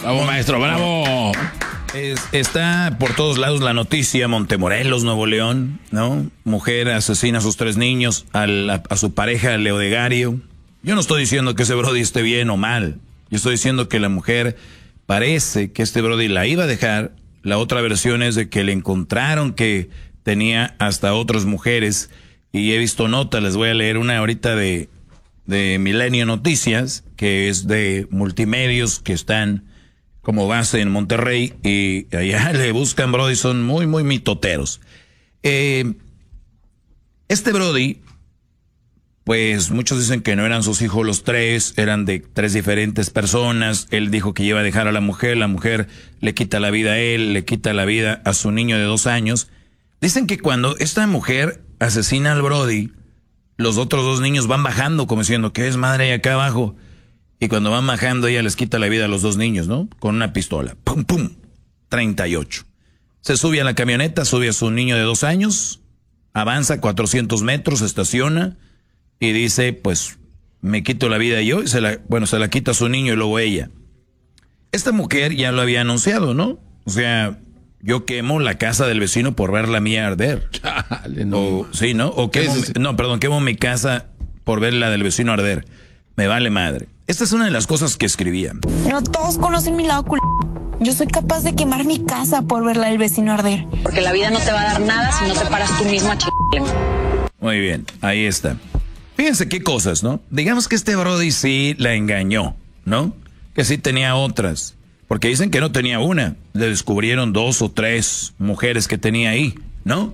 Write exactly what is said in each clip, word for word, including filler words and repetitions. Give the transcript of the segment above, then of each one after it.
Bravo, maestro, bravo. Es, está por todos lados la noticia, Montemorelos, Nuevo León, ¿no? Mujer asesina a sus tres niños, a, la, a su pareja Leodegario. Yo no estoy diciendo que ese brody esté bien o mal. Yo estoy diciendo que la mujer parece que este brody la iba a dejar. La otra versión es de que le encontraron que tenía hasta otras mujeres. Y he visto notas, les voy a leer una ahorita de, de Milenio Noticias, que es de multimedios que están como base en Monterrey, y allá le buscan brody, son muy, muy mitoteros. Eh, este brody, pues muchos dicen que no eran sus hijos los tres, eran de tres diferentes personas. Él dijo que iba a dejar a la mujer, la mujer le quita la vida a él, le quita la vida a su niño de dos años. Dicen que cuando esta mujer asesina al brody, los otros dos niños van bajando como diciendo, ¿qué es madre acá abajo? Y cuando van bajando, ella les quita la vida a los dos niños, ¿no? Con una pistola. ¡Pum, pum! treinta y ocho. Se sube a la camioneta, sube a su niño de dos años, avanza cuatrocientos metros, estaciona y dice, pues, me quito la vida yo. Y se la, bueno, se la quita a su niño y luego ella. Esta mujer ya lo había anunciado, ¿no? O sea, yo quemo la casa del vecino por ver la mía arder. Chale, no. O, sí, ¿no? O quemo, es no, perdón, quemo mi casa por ver la del vecino arder. Me vale madre. Esta es una de las cosas que escribía. No todos conocen mi lado cul... Yo soy capaz de quemar mi casa por verla del vecino arder. Porque la vida no te va a dar nada si no te paras tú mismo a chingarle. Muy bien, ahí está. Fíjense qué cosas, ¿no? Digamos que este brody sí la engañó, ¿no? Que sí tenía otras. Porque dicen que no tenía una. Le descubrieron dos o tres mujeres que tenía ahí, ¿no?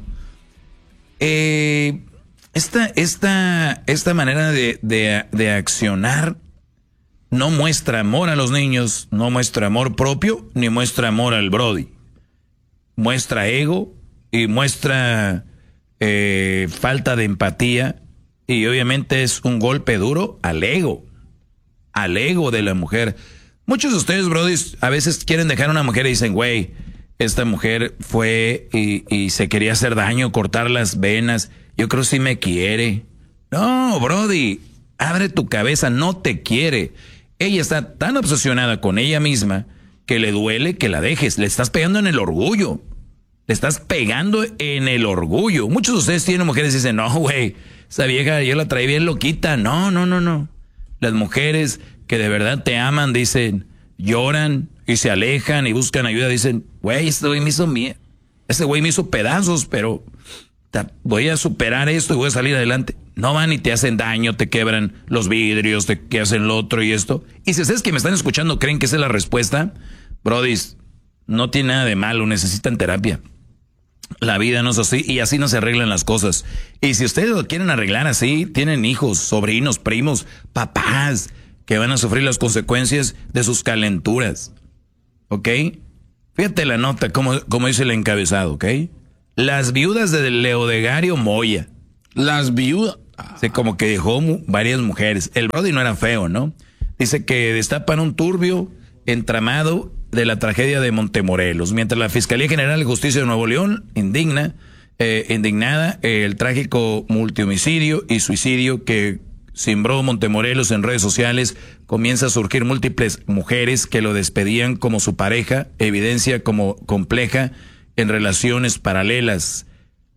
Eh... Esta, esta, esta manera de, de, de accionar no muestra amor a los niños, no muestra amor propio, ni muestra amor al brody. Muestra ego y muestra eh, falta de empatía, y obviamente es un golpe duro al ego, al ego de la mujer. Muchos de ustedes, brodis, a veces quieren dejar a una mujer y dicen, güey, esta mujer fue y, y se quería hacer daño, cortar las venas. Yo creo que sí me quiere. No, brody, abre tu cabeza, no te quiere. Ella está tan obsesionada con ella misma que le duele que la dejes. Le estás pegando en el orgullo. Le estás pegando en el orgullo. Muchos de ustedes tienen mujeres y dicen, no, güey, esa vieja yo la traí bien loquita. No, no, no, no. Las mujeres que de verdad te aman dicen, lloran y se alejan y buscan ayuda. Dicen, güey, este güey me hizo mierda. Este güey me hizo pedazos, pero voy a superar esto y voy a salir adelante. No van y te hacen daño, te quebran los vidrios, te que hacen lo otro y esto. Y si ustedes que me están escuchando creen que esa es la respuesta, brodis, no tiene nada de malo, necesitan terapia. La vida no es así y así no se arreglan las cosas. Y si ustedes lo quieren arreglar así, tienen hijos, sobrinos, primos, papás que van a sufrir las consecuencias de sus calenturas. ¿Ok? Fíjate la nota, como, como dice el encabezado, ¿ok? Las viudas de Leodegario Moya. Las viudas. Sí, como que dejó mu varias mujeres. El brody no era feo, ¿no? Dice que destapan un turbio entramado de la tragedia de Montemorelos. Mientras la Fiscalía General de Justicia de Nuevo León indigna, eh, indignada eh, el trágico multihomicidio y suicidio que cimbró Montemorelos en redes sociales, comienza a surgir múltiples mujeres que lo despedían como su pareja, evidencia como compleja en relaciones paralelas.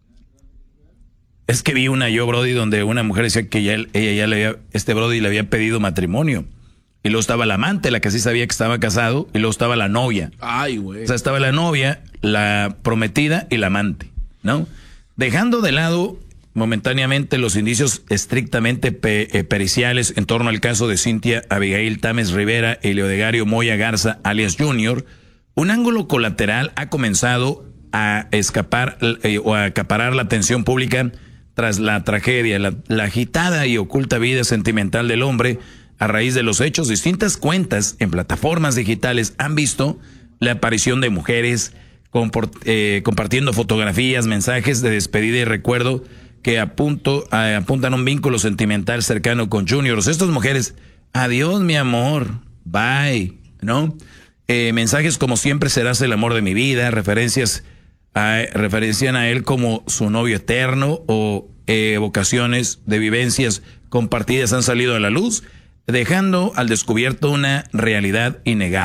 Es que vi una yo, brody, donde una mujer decía que ya, ella ya le había, este brody le había pedido matrimonio. Y luego estaba la amante, la que sí sabía que estaba casado, y luego estaba la novia. Ay, güey. O sea, estaba la novia, la prometida y la amante, ¿no? Dejando de lado momentáneamente los indicios estrictamente pe eh, periciales en torno al caso de Cintia Abigail Tames Rivera y Leodegario Moya Garza, alias Junior, un ángulo colateral ha comenzado a escapar eh, o a acaparar la atención pública tras la tragedia, la, la agitada y oculta vida sentimental del hombre. A raíz de los hechos, distintas cuentas en plataformas digitales han visto la aparición de mujeres eh, compartiendo fotografías, mensajes de despedida y recuerdo que apunto, eh, apuntan a un vínculo sentimental cercano con Junior. Estas mujeres, adiós mi amor, bye, ¿no? Eh, mensajes como siempre serás el amor de mi vida, referencias a, referencian a él como su novio eterno o eh, evocaciones de vivencias compartidas han salido a la luz, dejando al descubierto una realidad innegable.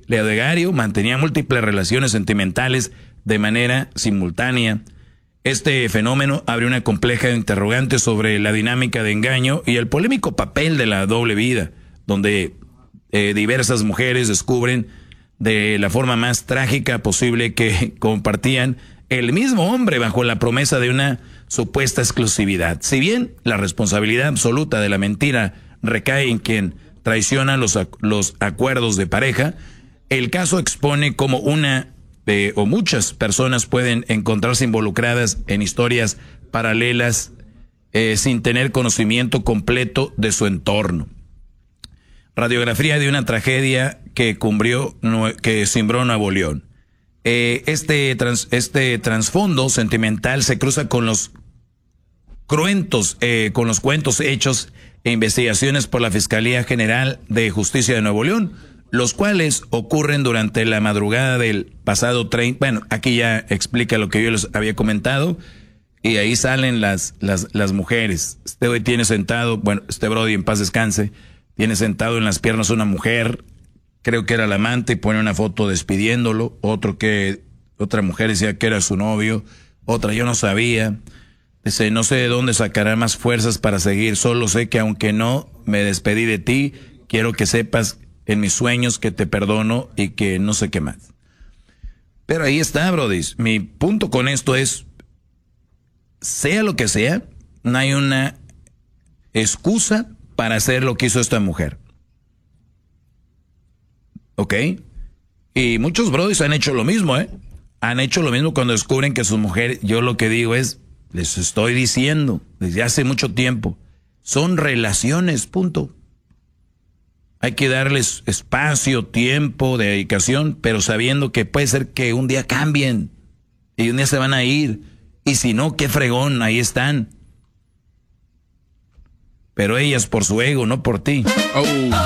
Leodegario mantenía múltiples relaciones sentimentales de manera simultánea. Este fenómeno abre una compleja interrogante sobre la dinámica de engaño y el polémico papel de la doble vida, donde eh, diversas mujeres descubren de la forma más trágica posible que compartían el mismo hombre bajo la promesa de una supuesta exclusividad. Si bien la responsabilidad absoluta de la mentira recae en quien traiciona los, los acuerdos de pareja, el caso expone cómo una eh, o muchas personas pueden encontrarse involucradas en historias paralelas eh, sin tener conocimiento completo de su entorno. Radiografía de una tragedia que cumplió, que cimbró Nuevo León. Eh, este, trans, este trasfondo sentimental se cruza con los cruentos, eh, con los cuentos hechos e investigaciones por la Fiscalía General de Justicia de Nuevo León, los cuales ocurren durante la madrugada del pasado treinta. Bueno, aquí ya explica lo que yo les había comentado, y ahí salen las, las, las mujeres. Este hoy tiene sentado, bueno, este Brody en paz descanse, tiene sentado en las piernas una mujer, creo que era la amante, y pone una foto despidiéndolo. Otro que, otra mujer decía que era su novio, otra yo no sabía. Dice, no sé de dónde sacará más fuerzas para seguir, solo sé que aunque no me despedí de ti, quiero que sepas en mis sueños que te perdono y que no sé qué más. Pero ahí está, Brody. Mi punto con esto es, sea lo que sea, no hay una excusa para hacer lo que hizo esta mujer. ¿Ok? Y muchos brodis han hecho lo mismo, ¿eh? Han hecho lo mismo cuando descubren que su mujer, yo lo que digo es, les estoy diciendo desde hace mucho tiempo, son relaciones, punto. Hay que darles espacio, tiempo, dedicación, pero sabiendo que puede ser que un día cambien y un día se van a ir. Y si no, qué fregón, ahí están. Pero ellas por su ego, no por ti. Oh.